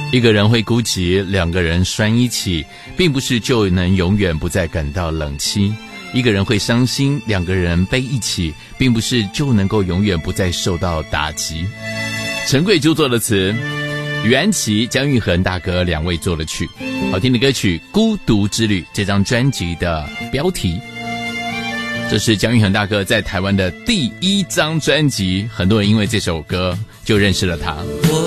一个人会孤寂，两个人拴一起，并不是就能永远不再感到冷清。一个人会伤心，两个人背一起，并不是就能够永远不再受到打击。陈贵著作的词，袁琦、姜育恒大哥两位做了曲。好听的歌曲《孤独之旅》，这张专辑的标题。这是姜育恒大哥在台湾的第1张专辑，很多人因为这首歌就认识了他。 我